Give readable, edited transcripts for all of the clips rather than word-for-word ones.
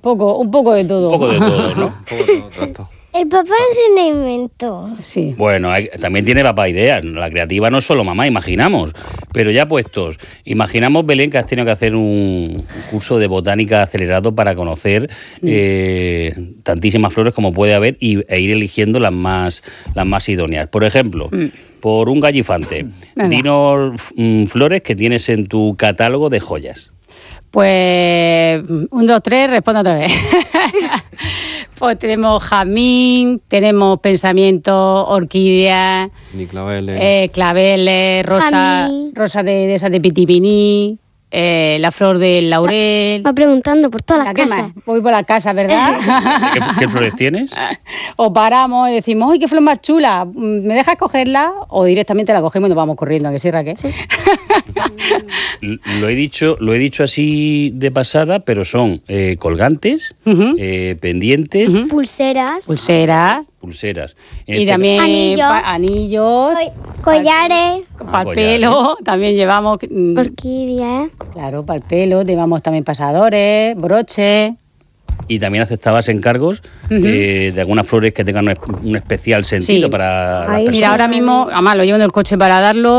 Un poco de todo. Un poco de todo, ¿no? Un poco de todo trato. El papá se lo inventó. Sí. Bueno, también tiene papá ideas. La creativa no es solo mamá, imaginamos. Pero ya puestos, imaginamos, Belén, que has tenido que hacer un curso de botánica acelerado para conocer tantísimas flores como puede haber e ir eligiendo las más idóneas. Por ejemplo, por un gallifante, dinos flores que tienes en tu catálogo de joyas. Pues 1, 2, 3, respondo otra vez. Pues tenemos jazmín, tenemos pensamiento, orquídeas, Ni claveles. Claveles, rosa de esas de pitipiní, la flor del laurel. Va preguntando por todas las casas. Más? Voy por las casas, ¿verdad? ¿Qué flores tienes? O paramos y decimos, ¡ay, qué flor más chula! ¿Me dejas cogerla? O directamente la cogemos y nos vamos corriendo, ¿a que sí, Raquel? Sí. Lo he dicho así de pasada, pero son colgantes, pendientes, pulseras. Y también anillos, collares, para el pelo, también llevamos orquídeas. Claro, para el pelo, llevamos también pasadores, broches. Y también aceptabas encargos de algunas flores que tengan un especial sentido para las personas. Mira, ahora mismo, además lo llevo en el coche para darlo.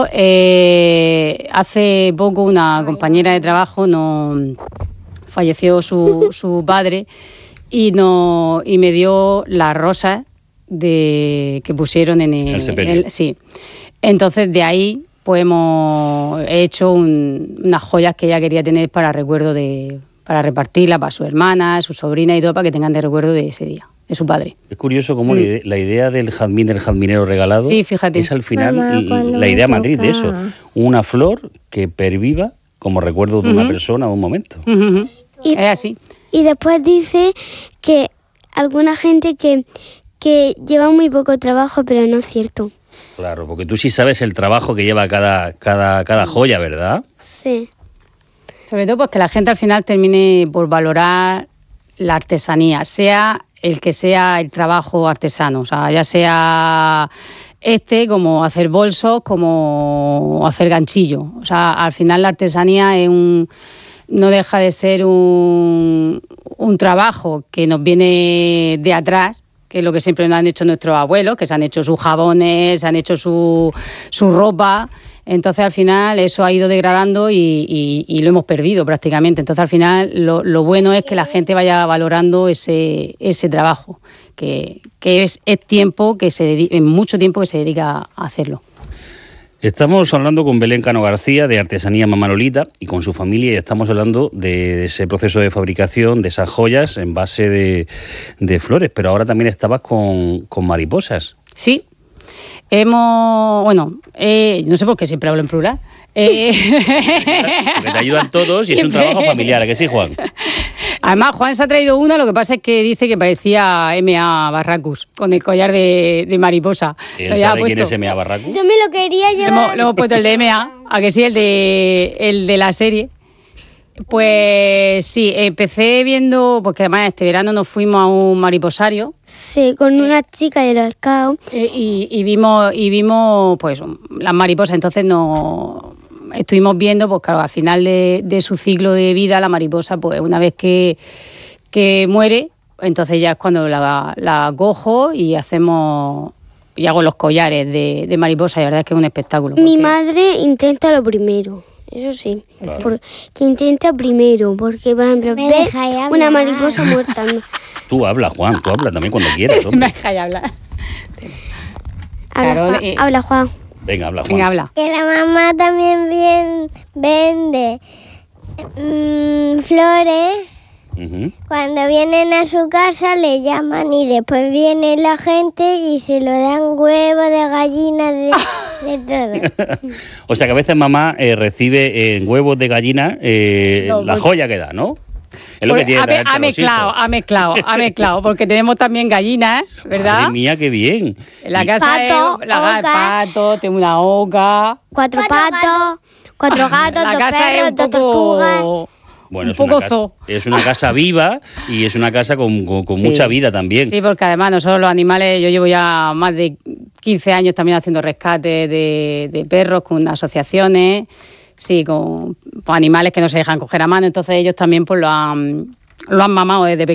Hace poco una compañera de trabajo falleció su padre y me dio las rosas que pusieron en el sepelio. Sí. Entonces de ahí pues he hecho unas joyas que ella quería tener para recuerdo para repartirla para su hermana, su sobrina y todo, para que tengan de recuerdo de ese día, de su padre. Es curioso cómo la idea del jazmín, del jazminero regalado, sí, fíjate, es al final la idea matriz de eso. Una flor que perviva como recuerdo de una persona o un momento. Es así. Y después dice que alguna gente que lleva muy poco trabajo, pero no es cierto. Claro, porque tú sí sabes el trabajo que lleva cada joya, ¿verdad? Sí. Sobre todo pues que la gente al final termine por valorar la artesanía, sea el que sea el trabajo artesano, o sea, ya sea como hacer bolsos, como hacer ganchillo. O sea, al final la artesanía no deja de ser un trabajo que nos viene de atrás, que es lo que siempre nos han hecho nuestros abuelos, que se han hecho sus jabones, se han hecho su ropa. Entonces, al final, eso ha ido degradando y lo hemos perdido prácticamente. Entonces, al final, lo bueno es que la gente vaya valorando ese trabajo, que es tiempo, mucho tiempo que se dedica a hacerlo. Estamos hablando con Belén Cano García, de Artesanía Mamá Lolita, y con su familia, y estamos hablando de ese proceso de fabricación, de esas joyas en base de flores, pero ahora también estabas con mariposas. Sí. No sé por qué siempre hablo en plural. Porque te ayudan todos y siempre. Es un trabajo familiar, ¿a que sí, Juan? Además, Juan se ha traído una, lo que pasa es que dice que parecía M.A. Barracus, con el collar de mariposa. ¿Él sabe quién es M.A. Barracus? Yo me lo quería llevar. Le hemos puesto el de M.A., a que sí, el de la serie. Pues sí, empecé viendo, porque además este verano nos fuimos a un mariposario. Sí, con una chica de los Scouts. Y vimos pues las mariposas, entonces estuvimos viendo, pues claro, al final de su ciclo de vida, la mariposa, pues una vez que muere, entonces ya es cuando la cojo y hago los collares de mariposa, y la verdad es que es un espectáculo. Mi madre intenta lo primero. Eso sí, claro. Que intenta primero, porque por ejemplo, ve una mariposa muerta. Tú habla, Juan, tú habla también cuando quieras. Me dejáis hablar. Habla, Juan. Venga, habla, Juan. Venga, habla. Que la mamá también vende flores. Cuando vienen a su casa le llaman y después viene la gente y se lo dan huevos de gallina, de todo. O sea que a veces mamá recibe en huevos de gallina la joya que da, ¿no? Es lo que tiene. Ha mezclado, porque tenemos también gallinas, ¿verdad? Madre mía, qué bien. La casa el pato, tengo una oca. 4 patos, 4 gatos, 2 perros, 2 tortugas. Bueno, es una casa viva y es una casa con mucha vida también. Sí, porque además nosotros los animales, yo llevo ya más de 15 años también haciendo rescate de perros con asociaciones, sí, con animales que no se dejan coger a mano, entonces ellos también pues lo han mamado desde pequeños.